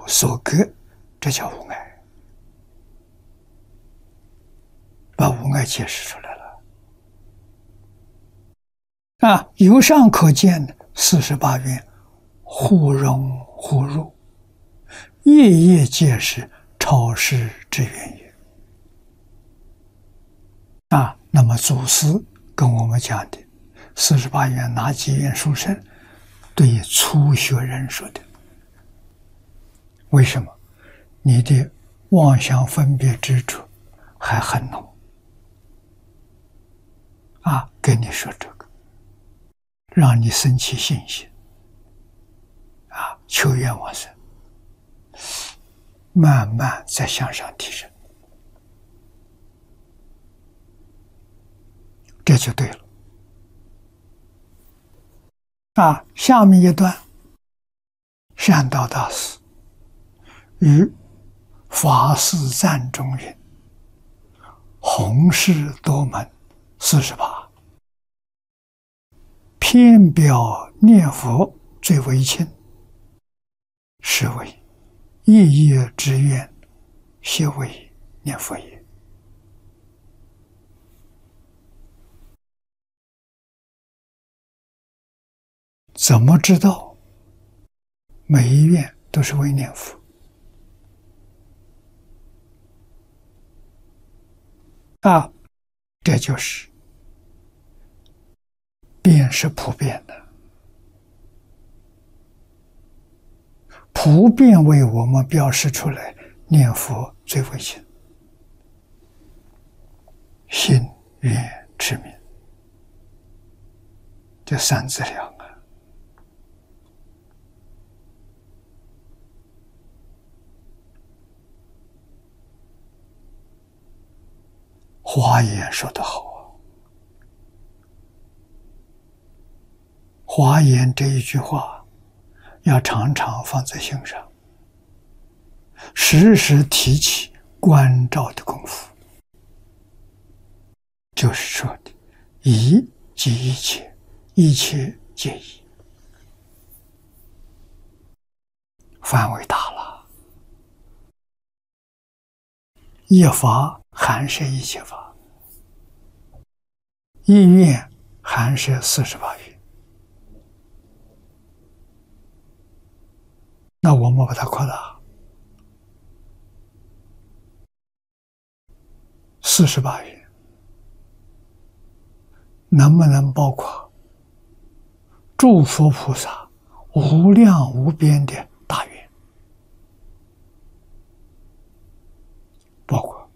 所隔，这叫无碍，把无碍解释出来了。由上可见，48愿互融互入，夜夜皆是超世之愿也。那么祖师跟我们讲的48愿哪几愿殊胜，对初学人说的。为什么？你的妄想分别执着还很浓跟你说这个，让你升起信心求愿往生，慢慢再向上提升，这就对了。下面一段，善导大师于法事赞中云：弘誓多门48，偏表念佛最为轻，是为夜夜之愿，皆为念佛也。怎么知道每一愿都是为念佛？这就是便是普遍的，普遍为我们标示出来念佛最为轻，心愿持名，这三资粮华严说得好华严这一句话要常常放在心上，时时提起关照的功夫。就是说的一即一切，一切皆一，范围大了。一法含摄一切法，一愿含摄48愿。那我们把它扩大，48愿能不能包括诸佛菩萨无量无边的大愿？包括。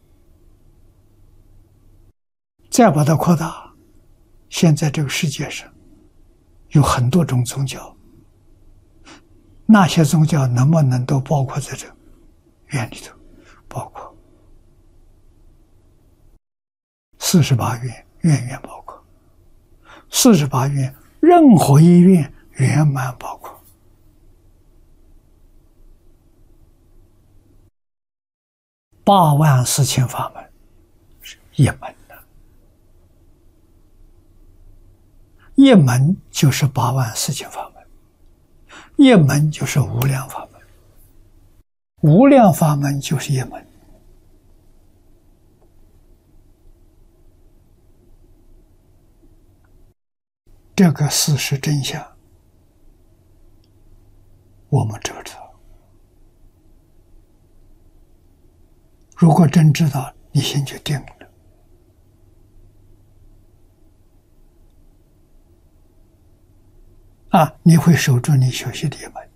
再把它扩大，现在这个世界上有很多种宗教，那些宗教能不能都包括在这愿里头？包括。48愿愿愿包括，48愿任何一愿圆满包括。84000法门是一门的，一门就是84000法门，一门就是无量法门，无量法门就是一门。这个事实真相，我们知不知道？如果真知道，你心就定了。你会守住你学习的一门。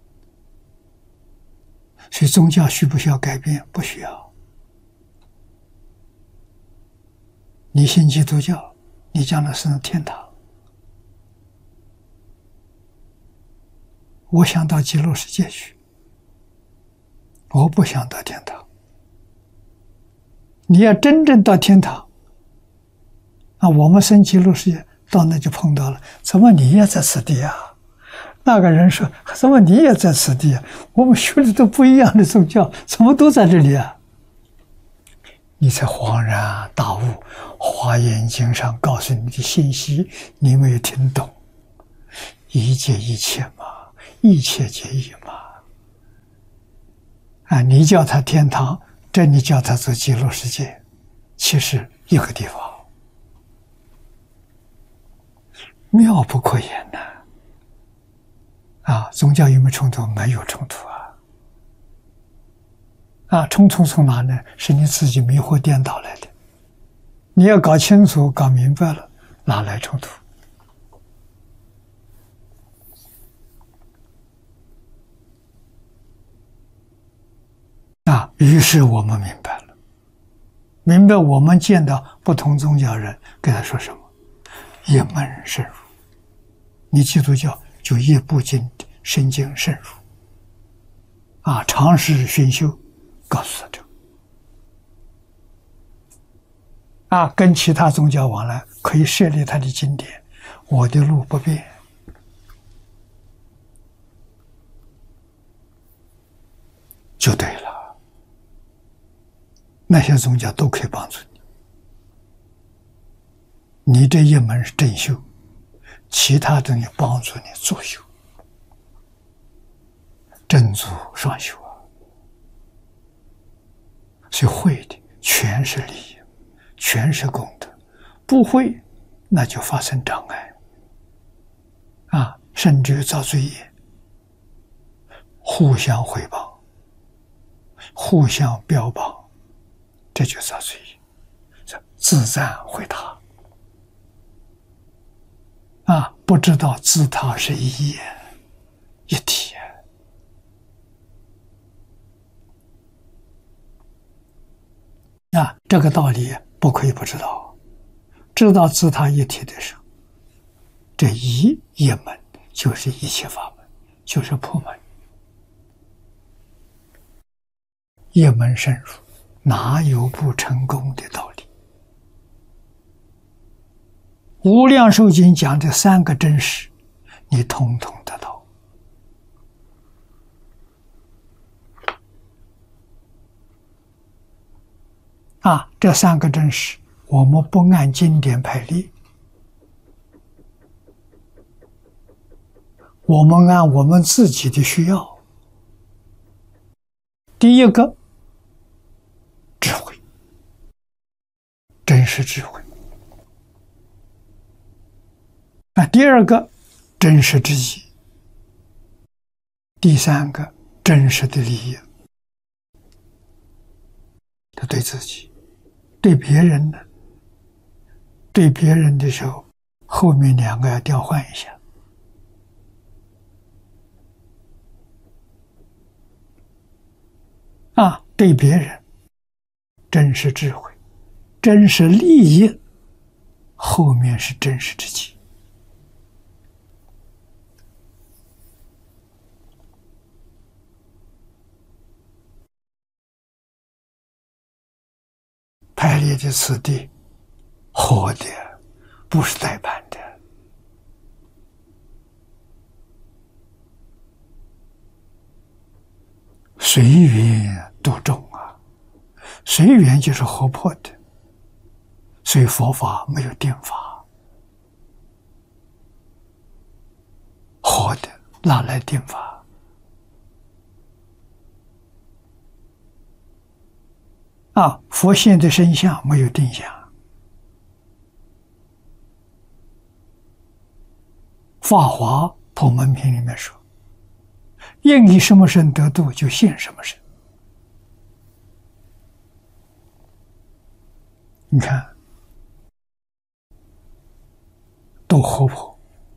所以宗教需不需要改变？不需要。你信基督教，你将来上天堂。我想到极乐世界去，我不想到天堂。你要真正到天堂，我们升极乐世界到那就碰到了，怎么你也在此地啊？那个人说，怎么你也在此地啊？我们学的都不一样的宗教，怎么都在这里啊？你才恍然大悟，华严经上告诉你的信息你没有听懂。一切一切嘛，一切皆一嘛。 你叫它天堂，这你叫它做极乐世界，其实一个地方，妙不可言呐！宗教有没有冲突？没有冲突冲突从哪呢？是你自己迷惑颠倒来的。你要搞清楚、搞明白了，哪来冲突？于是我们明白了，明白我们见到不同宗教人，跟他说什么？一门深入。你基督教就一部经深经深入，尝试熏修，告诉他这个。跟其他宗教往来，可以设立他的经典，我的路不变，就对了。那些宗教都可以帮助你，你这一门是正修，其他东西帮助你助修，正足双修所以会的全是利益，全是功德，不会那就发生障碍甚至于造罪业，互相毁谤，互相标榜，这就造罪业，自赞毁他不知道自他是一体这个道理不可以不知道，知道自他一体的时候，这一门就是一切法门，就是普门，一门深入，哪有不成功的道理？无量寿经讲的3个真实，你统统得到。这3个真实，我们不按经典排列，我们按我们自己的需要。第一个，智慧，真实智慧。第二个，真实之意。第3个，真实的利益。这对自己，对别人呢？对别人的时候，后面2个要调换一下。对别人，真实智慧，真实利益，后面是真实之己。排列的次第，活的，不是代办的。随缘度众随缘就是活泼的，所以佛法没有定法，活的哪来定法？佛现的身相没有定相，法华普门品里面说，应以什么身得度，就现什么身。你看，多活泼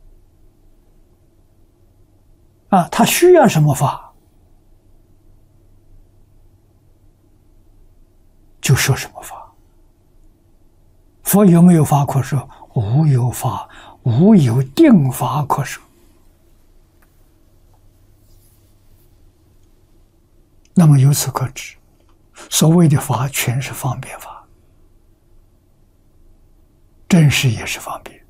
他需要什么法，就说什么法。佛有没有法可说？无有法，无有定法可说。那么由此可知，所谓的法全是方便法，真实也是方便，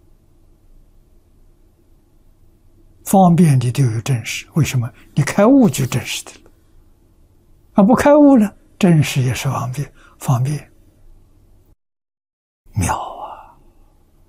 方便的都有真实。为什么？你开悟就真实的了，不开悟呢，真实也是方便，方便妙。